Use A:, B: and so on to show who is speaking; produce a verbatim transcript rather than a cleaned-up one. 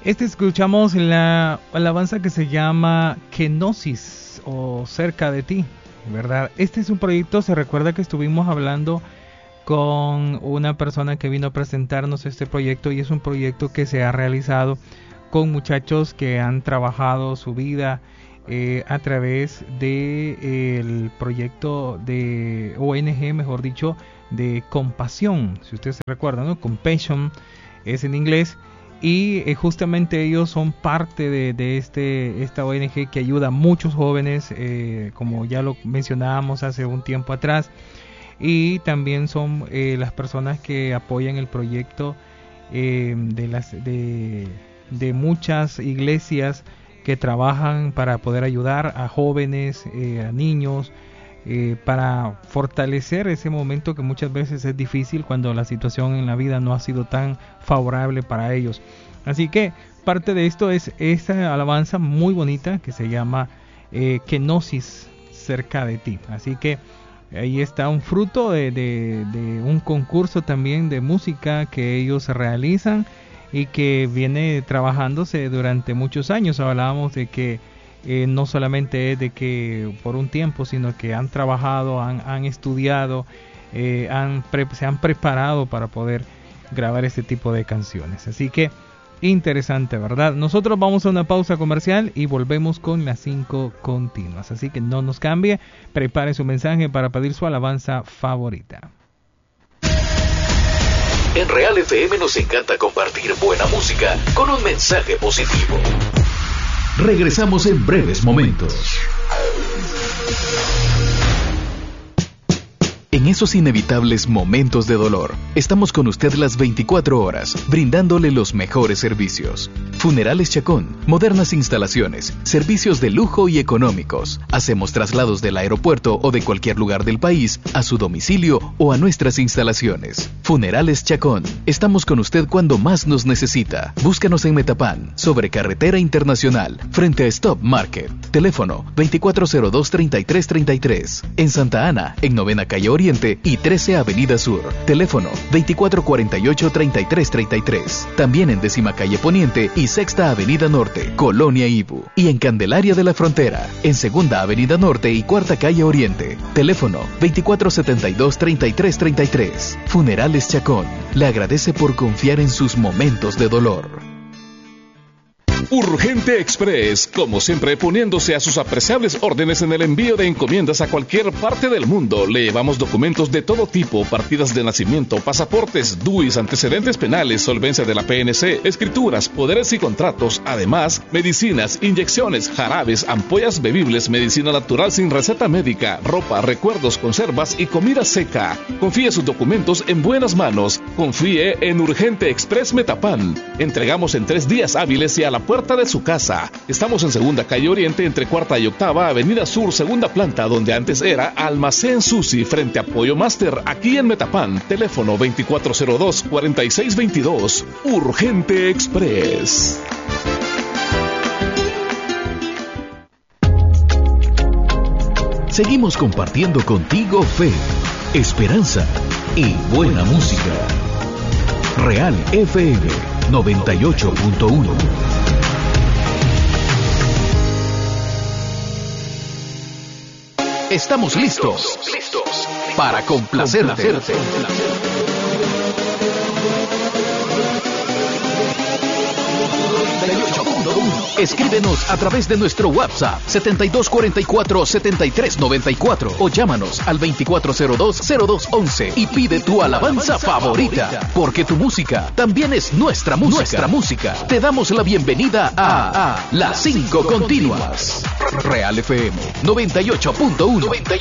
A: Este escuchamos la alabanza que se llama Kenosis o Cerca de ti, ¿verdad? Este es un proyecto, se recuerda que estuvimos hablando con una persona que vino a presentarnos este proyecto, y es un proyecto que se ha realizado con muchachos que han trabajado su vida eh, a través de eh, el proyecto de O N G, mejor dicho, de compasión. Si ustedes se recuerdan, ¿no? Compassion es en inglés, y eh, justamente ellos son parte de, de este esta O N G que ayuda a muchos jóvenes, eh, como ya lo mencionábamos hace un tiempo atrás, y también son eh, las personas que apoyan el proyecto eh, de las de, de muchas iglesias que trabajan para poder ayudar a jóvenes, eh, a niños, eh, para fortalecer ese momento que muchas veces es difícil cuando la situación en la vida no ha sido tan favorable para ellos. Así que parte de esto es esta alabanza muy bonita que se llama eh, Kenosis, cerca de ti. Así que ahí está un fruto de, de, de un concurso también de música que ellos realizan y que viene trabajándose durante muchos años. Hablábamos de que eh, no solamente es de que por un tiempo, sino que han trabajado, han, han estudiado, eh, han pre- se han preparado para poder grabar este tipo de canciones. Así que interesante, ¿verdad? Nosotros vamos a una pausa comercial y volvemos con las cinco continuas. Así que no nos cambie, prepare su mensaje para pedir su alabanza favorita.
B: En Real F M nos encanta compartir buena música con un mensaje positivo. Regresamos en breves momentos. En esos inevitables momentos de dolor, estamos con usted las veinticuatro horas, brindándole los mejores servicios. Funerales Chacón, modernas instalaciones, servicios de lujo y económicos. Hacemos traslados del aeropuerto o de cualquier lugar del país a su domicilio o a nuestras instalaciones. Funerales Chacón, estamos con usted cuando más nos necesita. Búscanos en Metapán, sobre Carretera Internacional, frente a Stop Market. Teléfono veinticuatro cero dos, treinta y tres treinta y tres. En Santa Ana, en Novena Calle Oriente y trece Avenida Sur. Teléfono veinticuatro cuarenta y ocho, treinta y tres treinta y tres. También en Décima Calle Poniente y Sexta Avenida Norte, Colonia Ibu. Y en Candelaria de la Frontera, en Segunda Avenida Norte y Cuarta Calle Oriente. Teléfono veinticuatro setenta y dos, treinta y tres treinta y tres. Funerales Chacón le agradece por confiar en sus momentos de dolor. Urgente Express, como siempre poniéndose a sus apreciables órdenes en el envío de encomiendas a cualquier parte del mundo. Le llevamos documentos de todo tipo, partidas de nacimiento, pasaportes, D U Is, antecedentes penales, solvencia de la P N C, escrituras, poderes y contratos. Además, medicinas, inyecciones, jarabes, ampollas bebibles, medicina natural sin receta médica, ropa, recuerdos, conservas y comida seca. Confíe sus documentos en buenas manos. Confíe en Urgente Express Metapán. Entregamos en tres días hábiles y a la puerta de su casa. Estamos en Segunda Calle Oriente, entre Cuarta y Octava Avenida Sur, segunda planta, donde antes era Almacén Susi, frente a Pollo Master, aquí en Metapán. Teléfono veinticuatro cero dos, cuarenta y seis veintidós. Urgente Express. Seguimos compartiendo contigo fe, esperanza y buena música. Real F M noventa y ocho punto uno. Estamos listos, listos para complacerte. Escríbenos a través de nuestro WhatsApp setenta y dos cuarenta y cuatro, setenta y tres noventa y cuatro o llámanos al veinticuatro cero dos, cero dos once y pide tu alabanza favorita, porque tu música también es nuestra música. Nuestra música. Te damos la bienvenida a, a Las cinco Continuas. Real F M noventa y ocho punto uno.